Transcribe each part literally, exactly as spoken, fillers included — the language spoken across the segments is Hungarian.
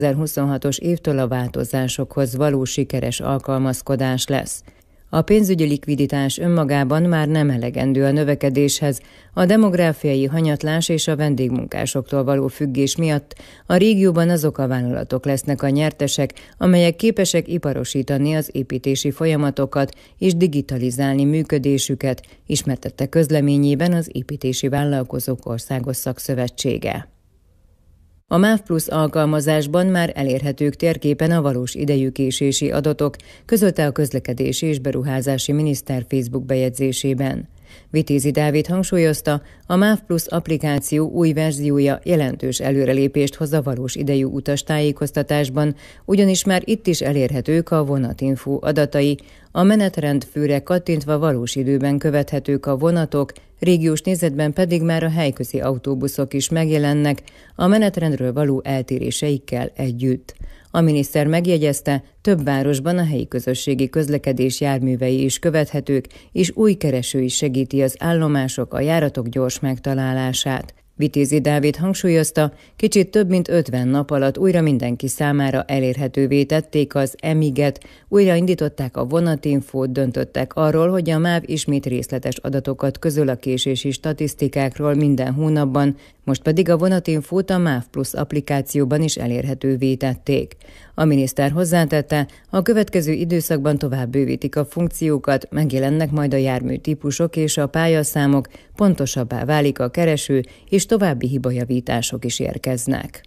kétezer-huszonhatos évtől a változásokhoz való sikeres alkalmazkodás lesz. A pénzügyi likviditás önmagában már nem elegendő a növekedéshez, a demográfiai hanyatlás és a vendégmunkásoktól való függés miatt a régióban azok a vállalatok lesznek a nyertesek, amelyek képesek iparosítani az építési folyamatokat és digitalizálni működésüket, ismertette közleményében az Építési Vállalkozók Országos Szakszövetsége. A MÁV Plusz alkalmazásban már elérhetők térképen a valós idejű késési adatok, közölte a közlekedési és beruházási miniszter Facebook bejegyzésében. Vitézi Dávid hangsúlyozta, a MÁV Plusz applikáció új verziója jelentős előrelépést hoz a valós idejű utastájékoztatásban, ugyanis már itt is elérhetők a vonatinfó adatai, a menetrendfőre kattintva valós időben követhetők a vonatok, régiós nézetben pedig már a helyközi autóbuszok is megjelennek, a menetrendről való eltéréseikkel együtt. A miniszter megjegyezte, több városban a helyi közösségi közlekedés járművei is követhetők, és új kereső is segíti az állomások, a járatok gyors megtalálását. Vitézi Dávid hangsúlyozta, kicsit több mint ötven nap alatt újra mindenki számára elérhetővé tették az emiget, újra indították a vonatinfót, döntöttek arról, hogy a MÁV ismét részletes adatokat közöl a késési statisztikákról minden hónapban, most pedig a vonatinfót a MÁV Plusz applikációban is elérhetővé tették. A miniszter hozzátette, a következő időszakban tovább bővítik a funkciókat, megjelennek majd a járműtípusok és a pályaszámok, pontosabbá válik a kereső, és további hibajavítások is érkeznek.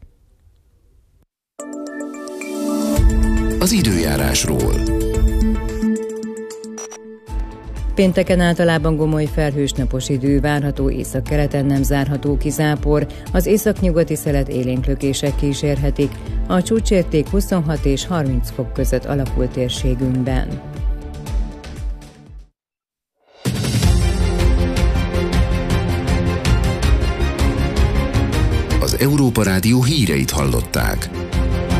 Az időjárásról. Pénteken általában gomoly felhős napos idő várható, északkeleten nem zárható ki zápor, az északnyugati szelet élénklökések kísérhetik, a csúcsérték huszonhat és harminc fok között alakul térségünkben. Az Európa Rádió híreit hallották.